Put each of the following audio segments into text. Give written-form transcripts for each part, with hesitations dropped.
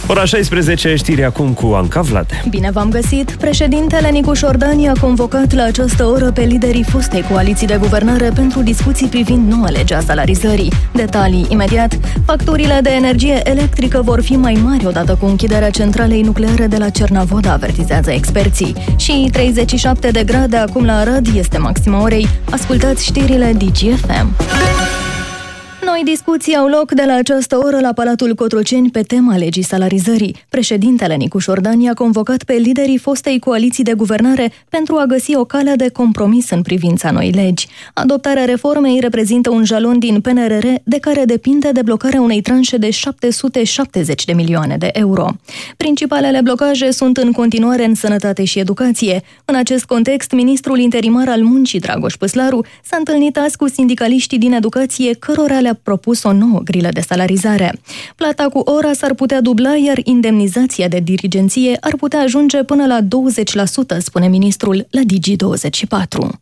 Ora 16, știri acum cu Anca Vlad. Bine v-am găsit! Președintele Nicu Șordani a convocat la această oră pe liderii fostei coaliții de guvernare pentru discuții privind noua lege a salarizării. Detalii imediat. Facturile de energie electrică vor fi mai mari odată cu închiderea centralei nucleare de la Cernavodă, avertizează experții. Și 37 de grade acum la Arad este maxima orei. Ascultați știrile DGFM. Noi discuții au loc de la această oră la Palatul Cotroceni pe tema legii salarizării. Președintele Nicu Șordani a convocat pe liderii fostei coaliții de guvernare pentru a găsi o cale de compromis în privința noi legi. Adoptarea reformei reprezintă un jalon din PNRR de care depinde deblocarea unei tranșe de 770 de milioane de euro. Principalele blocaje sunt în continuare în sănătate și educație. În acest context, ministrul interimar al muncii, Dragoș Păslaru, s-a întâlnit azi cu sindicaliștii din educație, cărora le-a propus o nouă grilă de salarizare. Plata cu ora s-ar putea dubla, iar indemnizația de dirigenție ar putea ajunge până la 20%, spune ministrul la Digi24.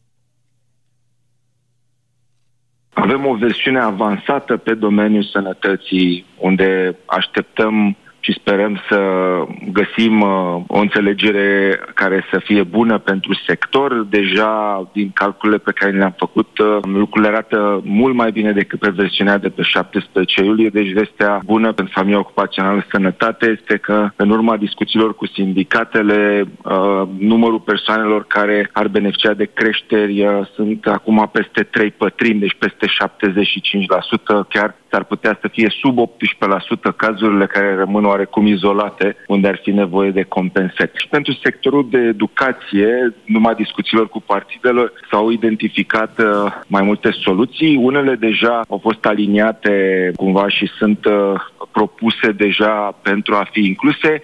Avem o versiune avansată pe domeniul sănătății, unde așteptăm și sperăm să găsim o înțelegere care să fie bună pentru sector. Deja, din calculele pe care le-am făcut, lucrurile arată mult mai bine decât pe versiunea de pe 17 iulie. Deci vestea bună pentru familia ocupațională sănătate este că, în urma discuțiilor cu sindicatele, numărul persoanelor care ar beneficia de creșteri sunt acum peste 3/4, deci peste 75%, chiar s-ar putea să fie sub 18% cazurile care rămân oarecum izolate, unde ar fi nevoie de compensări. Și pentru sectorul de educație, numai discuțiilor cu partidele, s-au identificat mai multe soluții. Unele deja au fost aliniate cumva și sunt propuse deja pentru a fi incluse.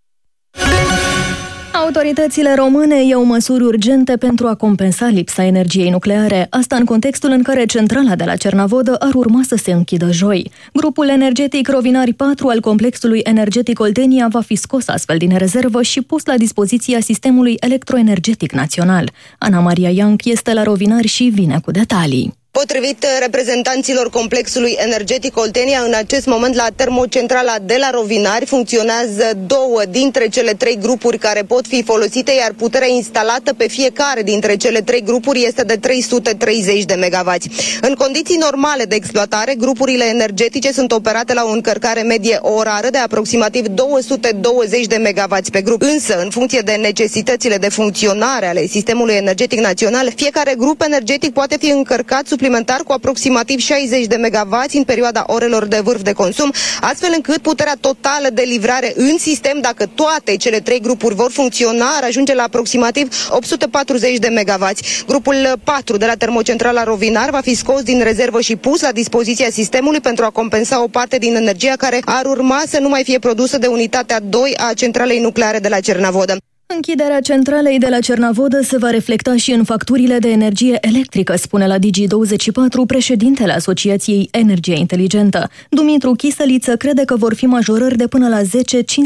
Autoritățile române iau măsuri urgente pentru a compensa lipsa energiei nucleare, asta în contextul în care centrala de la Cernavodă ar urma să se închidă joi. Grupul energetic Rovinari 4 al complexului energetic Oltenia va fi scos astfel din rezervă și pus la dispoziția sistemului electroenergetic național. Ana Maria Ianc este la Rovinari și vine cu detalii. Potrivit reprezentanților complexului energetic Oltenia, în acest moment la termocentrala de la Rovinari funcționează 2 dintre cele 3 grupuri care pot fi folosite, iar puterea instalată pe fiecare dintre cele 3 grupuri este de 330 de MW. În condiții normale de exploatare, grupurile energetice sunt operate la o încărcare medie orară de aproximativ 220 de MW pe grup. Însă, în funcție de necesitățile de funcționare ale sistemului energetic național, fiecare grup energetic poate fi încărcat suplimentar cu aproximativ 60 de MW în perioada orelor de vârf de consum, astfel încât puterea totală de livrare în sistem, dacă toate cele 3 grupuri vor funcționa, ar ajunge la aproximativ 840 de MW. Grupul 4 de la termocentrala Rovinar va fi scos din rezervă și pus la dispoziția sistemului pentru a compensa o parte din energia care ar urma să nu mai fie produsă de unitatea 2 a centralei nucleare de la Cernavodă. Închiderea centralei de la Cernavodă se va reflecta și în facturile de energie electrică, spune la Digi24 președintele Asociației Energie Inteligentă. Dumitru Chisăliță crede că vor fi majorări de până la 10-15%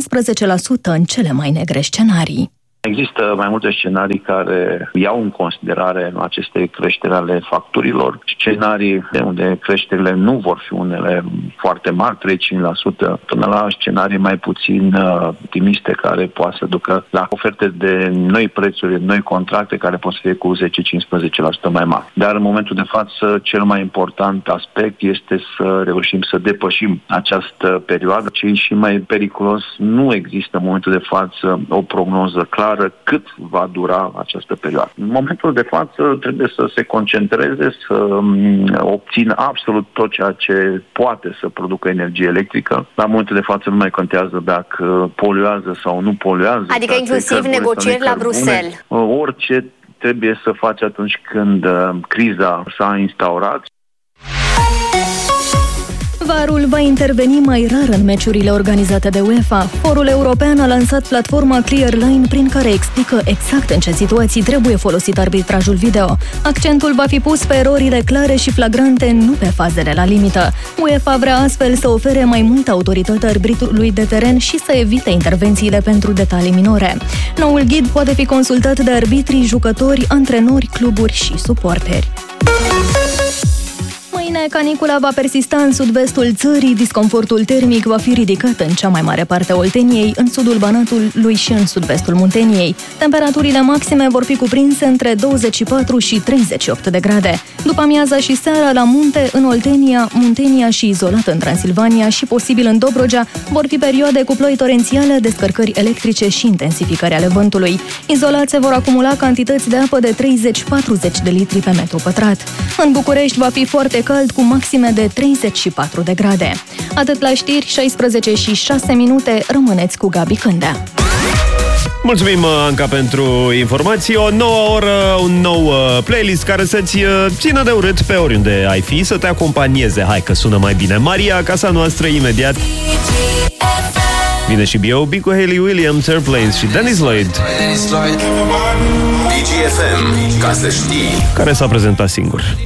în cele mai negre scenarii. Există mai multe scenarii care iau în considerare aceste creșteri ale facturilor, scenarii de unde creșterile nu vor fi unele foarte mari, 3-5%, până la scenarii mai puțin optimiste care poate să ducă la oferte de noi prețuri, noi contracte care pot să fie cu 10-15% mai mari. Dar în momentul de față, cel mai important aspect este să reușim să depășim această perioadă. Ce e și mai periculos, nu există în momentul de față o prognoză clară cât va dura această perioadă. În momentul de față trebuie să se concentreze, să obțină absolut tot ceea ce poate să producă energie electrică. La momentul de față nu mai contează dacă poluează sau nu poluează. Adică inclusiv negocieri la Bruxelles. Orice trebuie să faci atunci când criza s-a instaurat. VAR-ul va interveni mai rar în meciurile organizate de UEFA. Forul european a lansat platforma Clearline, prin care explică exact în ce situații trebuie folosit arbitrajul video. Accentul va fi pus pe erorile clare și flagrante, nu pe fazele la limită. UEFA vrea astfel să ofere mai multă autoritate arbitrului de teren și să evite intervențiile pentru detalii minore. Noul ghid poate fi consultat de arbitri, jucători, antrenori, cluburi și suporteri. Mâine, canicula va persista în sud-vestul țării, disconfortul termic va fi ridicat în cea mai mare parte a Olteniei, în sudul Banatului și în sud-vestul Munteniei. Temperaturile maxime vor fi cuprinse între 24 și 38 de grade. După amiaza și seara, la munte, în Oltenia, Muntenia și izolat în Transilvania și posibil în Dobrogea, vor fi perioade cu ploi torențiale, descărcări electrice și intensificări ale vântului. Izolat se vor acumula cantități de apă de 30-40 de litri pe metru pătrat. În București va fi foarte cald cu maxime de 34 de grade. Atât la știri, 16 și 6 minute, rămâneți cu Gabi Cândea. Mulțumim, Anca, pentru informații. O nouă oră, un nou playlist care să-ți țină de urât pe oriunde ai fi, să te acompanieze. Hai că sună mai bine. Maria, casa noastră, imediat. Vine și B.O.B. cu Hayley Williams, Airplanes și Dennis Lloyd. DGFM, ca să știi. Care s-a prezentat singur.